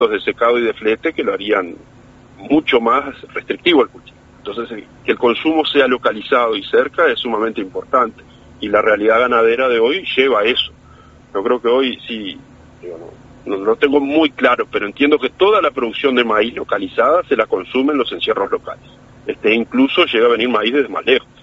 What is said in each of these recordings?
de secado y de flete que lo harían mucho más restrictivo el cultivo. Entonces, que el consumo sea localizado y cerca es sumamente importante, y la realidad ganadera de hoy lleva a eso. Yo creo que hoy sí, no tengo muy claro, pero entiendo que toda la producción de maíz localizada se la consume en los encierros locales. Incluso llega a venir maíz desde más lejos.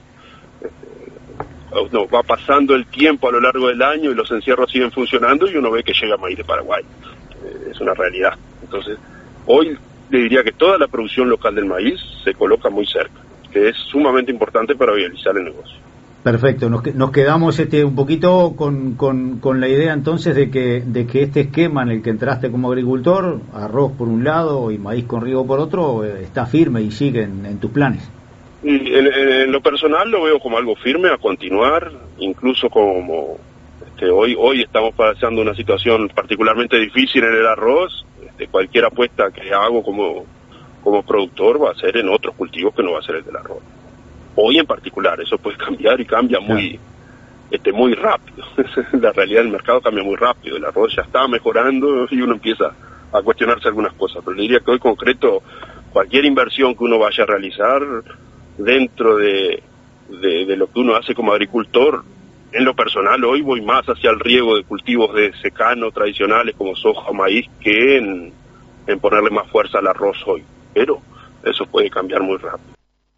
Va pasando el tiempo a lo largo del año y los encierros siguen funcionando y uno ve que llega maíz de Paraguay. Es una realidad. Entonces, hoy le diría que toda la producción local del maíz se coloca muy cerca, que es sumamente importante para viabilizar el negocio. Perfecto, nos quedamos un poquito con la idea entonces de que este esquema en el que entraste como agricultor, arroz por un lado y maíz con riego por otro, está firme y sigue en tus planes. En lo personal lo veo como algo firme a continuar, incluso como hoy estamos pasando una situación particularmente difícil en el arroz. Cualquier apuesta que hago como productor va a ser en otros cultivos que no va a ser el del arroz. Hoy en particular, eso puede cambiar y cambia muy rápido. La realidad del mercado cambia muy rápido. El arroz ya está mejorando y uno empieza a cuestionarse algunas cosas. Pero le diría que hoy concreto, cualquier inversión que uno vaya a realizar dentro de lo que uno hace como agricultor, en lo personal hoy voy más hacia el riego de cultivos de secano tradicionales como soja o maíz que en ponerle más fuerza al arroz hoy. Pero eso puede cambiar muy rápido.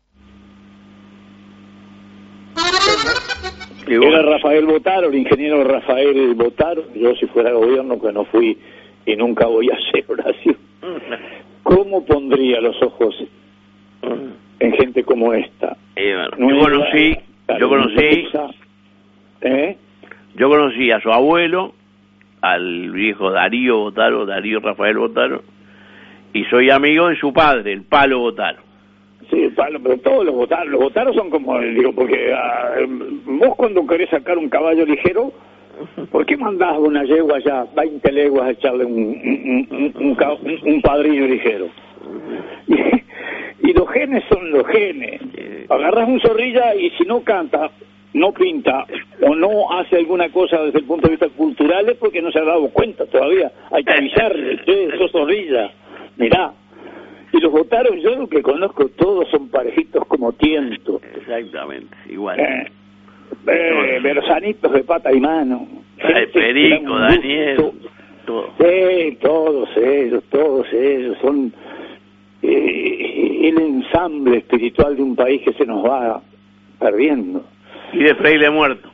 Era Rafael Botaro, el ingeniero Rafael Botaro. Yo, si fuera gobierno, que no fui y nunca voy a ser, Horacio, ¿cómo pondría los ojos en gente como esta? Yo conocí a su abuelo, al viejo Darío Rafael Botaro, y soy amigo de su padre, el Palo Botaro. Sí, pero todos los botaros son como, porque vos cuando querés sacar un caballo ligero, ¿por qué mandás una yegua allá 20 leguas a echarle un padrino ligero? Y los genes son los genes. Agarras un zorrilla y si no canta, no pinta o no hace alguna cosa desde el punto de vista cultural es porque no se ha dado cuenta todavía. Hay que avisarle, sos zorrilla, mirá. Y los botaros, yo lo que conozco todos son parejitos como tiento. Exactamente, igual. Bersanitos de pata y mano. Perico, Daniel. Sí, todos ellos son el ensamble espiritual de un país que se nos va perdiendo. Y de fraile muerto.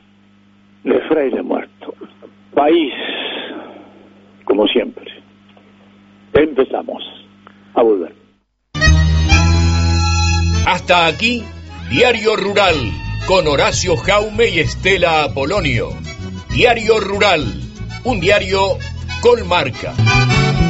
País, como siempre. Empezamos a volver. Hasta aquí, Diario Rural, con Horacio Jaume y Estela Apolonio. Diario Rural, un diario con marca.